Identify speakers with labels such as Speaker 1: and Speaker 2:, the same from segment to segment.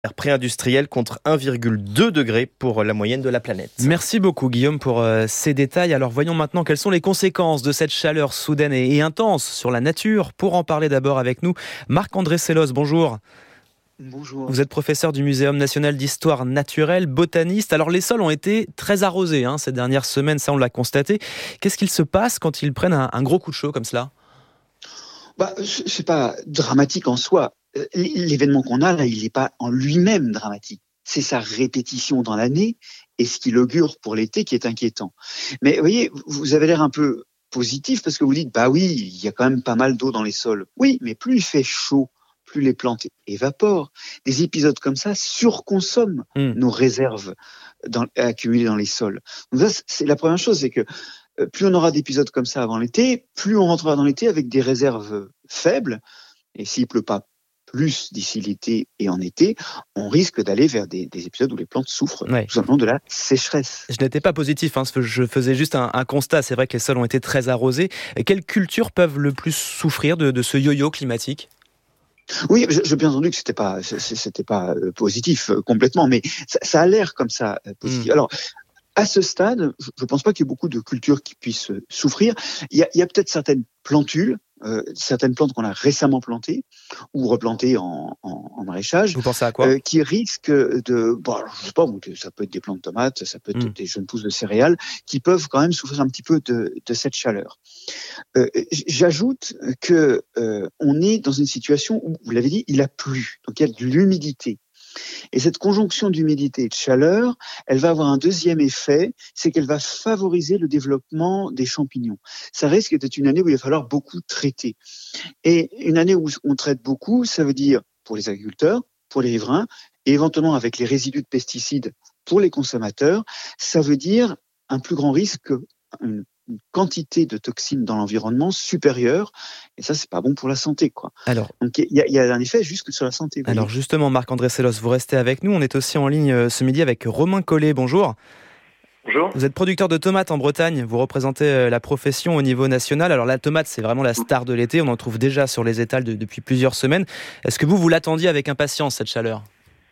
Speaker 1: Pré-industriel contre 1,2 degré pour la moyenne de la planète.
Speaker 2: Merci beaucoup Guillaume pour ces détails. Alors voyons maintenant quelles sont les conséquences de cette chaleur soudaine et intense sur la nature. Pour en parler d'abord avec nous, Marc-André Sellos, bonjour.
Speaker 3: Bonjour.
Speaker 2: Vous êtes professeur du Muséum national d'histoire naturelle, botaniste. Alors les sols ont été très arrosés ces dernières semaines, ça on l'a constaté. Qu'est-ce qu'il se passe quand ils prennent un gros coup de chaud comme cela ?
Speaker 3: C'est pas dramatique en soi. L'événement qu'on a là, il n'est pas en lui-même dramatique. C'est sa répétition dans l'année et ce qu'il augure pour l'été qui est inquiétant. Mais vous voyez, vous avez l'air un peu positif parce que vous dites, oui, il y a quand même pas mal d'eau dans les sols. Oui, mais plus il fait chaud, plus les plantes évaporent. Des épisodes comme ça surconsomment nos réserves accumulées dans les sols. Donc ça, c'est la première chose, c'est que plus on aura d'épisodes comme ça avant l'été, plus on rentrera dans l'été avec des réserves faibles. Et s'il pleut pas plus d'ici l'été et en été, on risque d'aller vers des épisodes où les plantes souffrent tout simplement de la sécheresse.
Speaker 2: Je n'étais pas positif, je faisais juste un constat. C'est vrai que les sols ont été très arrosés. Quelles cultures peuvent le plus souffrir de ce yo-yo climatique ?
Speaker 3: Oui, j'ai bien entendu que c'était pas positif complètement, mais ça a l'air comme ça positif. Alors, à ce stade, je ne pense pas qu'il y ait beaucoup de cultures qui puissent souffrir. Il y a peut-être certaines plantules, certaines plantes qu'on a récemment plantées ou replantées en maraîchage.
Speaker 2: Vous pensez à quoi ?
Speaker 3: Qui risquent de... je sais pas, ça peut être des plantes de tomates, ça peut être des jeunes pousses de céréales, qui peuvent quand même souffrir un petit peu de cette chaleur. J'ajoute que on est dans une situation où, vous l'avez dit, il a plu, donc il y a de l'humidité. Et cette conjonction d'humidité et de chaleur, elle va avoir un deuxième effet, c'est qu'elle va favoriser le développement des champignons. Ça risque d'être une année où il va falloir beaucoup traiter. Et une année où on traite beaucoup, ça veut dire pour les agriculteurs, pour les riverains, et éventuellement avec les résidus de pesticides pour les consommateurs, ça veut dire un plus grand risque, une quantité de toxines dans l'environnement supérieure, et ça c'est pas bon pour la santé, quoi. Donc il y a un effet jusque sur la santé.
Speaker 2: Alors justement, Marc-André Sellos, vous restez avec nous. On est aussi en ligne ce midi avec Romain Collet. Bonjour.
Speaker 4: Bonjour.
Speaker 2: Vous êtes producteur de tomates en Bretagne. Vous représentez la profession au niveau national. Alors la tomate, c'est vraiment la star de l'été. On en trouve déjà sur les étals depuis plusieurs semaines. Est-ce que vous l'attendiez avec impatience, cette chaleur ?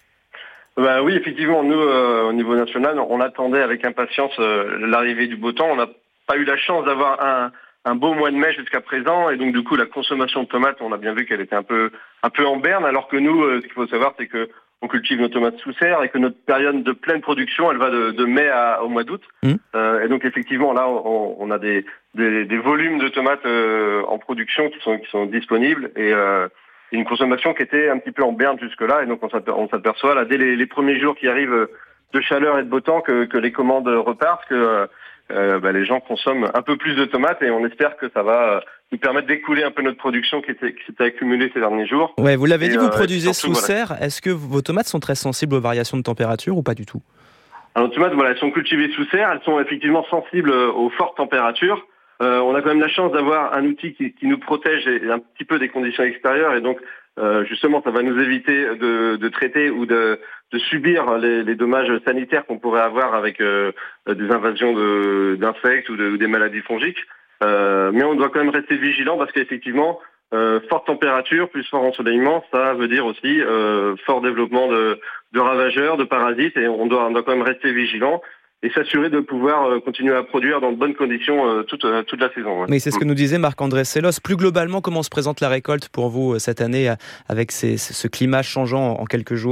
Speaker 4: Oui, effectivement, nous, au niveau national, on attendait avec impatience l'arrivée du beau temps. On n'a pas eu la chance d'avoir un beau mois de mai jusqu'à présent, et donc du coup, la consommation de tomates, on a bien vu qu'elle était un peu en berne, alors que nous, ce qu'il faut savoir, c'est que on cultive nos tomates sous serre et que notre période de pleine production, elle va de mai au mois d'août. Et donc effectivement, là, on a des volumes de tomates en production qui sont disponibles, et une consommation qui était un petit peu en berne jusque-là, et donc on s'aperçoit là dès les premiers jours qui arrivent de chaleur et de beau temps que les commandes repartent, que les gens consomment un peu plus de tomates, et on espère que ça va nous permettre d'écouler un peu notre production qui s'était accumulée ces derniers jours.
Speaker 2: Ouais, vous l'avez dit, vous produisez sous serre. Est-ce que vos tomates sont très sensibles aux variations de température ou pas du tout ?
Speaker 4: Alors, les tomates, elles sont cultivées sous serre, elles sont effectivement sensibles aux fortes températures. On a quand même la chance d'avoir un outil qui nous protège un petit peu des conditions extérieures, et donc justement ça va nous éviter de traiter ou de subir les dommages sanitaires qu'on pourrait avoir avec des invasions d'insectes ou des maladies fongiques. Mais on doit quand même rester vigilant, parce qu'effectivement forte température plus fort ensoleillement, ça veut dire aussi fort développement de ravageurs, de parasites, et on doit quand même rester vigilant et s'assurer de pouvoir continuer à produire dans de bonnes conditions toute la saison. Ouais.
Speaker 2: Mais c'est ce que nous disait Marc-André Sellos. Plus globalement, comment se présente la récolte pour vous cette année, avec ce climat changeant en quelques jours ?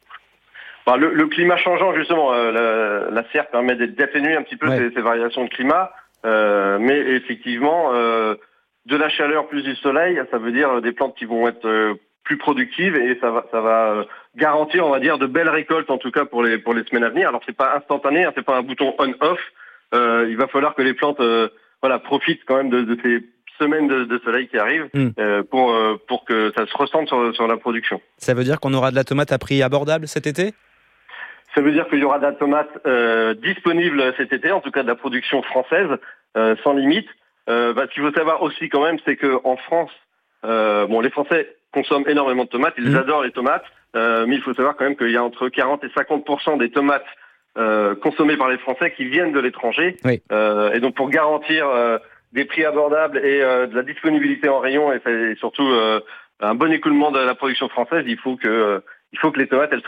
Speaker 4: Le climat changeant, justement, la serre permet d'atténuer un petit peu ces variations de climat, mais effectivement, de la chaleur plus du soleil, ça veut dire des plantes qui vont être plus productives, et ça va garantir, on va dire, de belles récoltes, en tout cas pour les semaines à venir. Alors c'est pas instantané, c'est pas un bouton on/off. Il va falloir que les plantes profitent quand même de ces semaines de soleil qui arrivent pour que ça se ressente sur la production.
Speaker 2: Ça veut dire qu'on aura de la tomate à prix abordable cet été ?
Speaker 4: Ça veut dire qu'il y aura de la tomate disponible cet été, en tout cas de la production française, sans limite. Ce qu'il faut savoir aussi quand même, c'est qu'en France, les Français consomment énormément de tomates, ils adorent les tomates, mais il faut savoir quand même qu'il y a entre 40 et 50% des tomates consommées par les Français qui viennent de l'étranger.
Speaker 2: Oui.
Speaker 4: Et donc pour garantir des prix abordables et de la disponibilité en rayon, et surtout un bon écoulement de la production française, il faut que il faut que les tomates elles